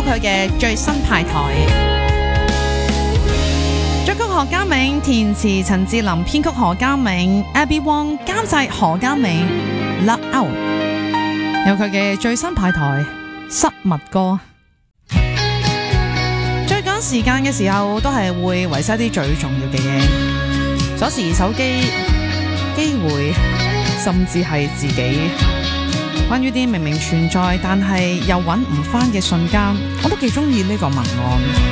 佢嘅最新派台。作曲何嘉銘，填詞陳志林，編曲何嘉銘 ，Abby Wong 監製何嘉銘 ，Love Out 有佢嘅最新派台失物歌。最趕時間嘅時候，都係會遺失啲最重要嘅嘢，鎖匙、手機、機會，甚至係自己。關於啲明明存在但係又揾唔返嘅瞬間，我都幾中意呢個文案。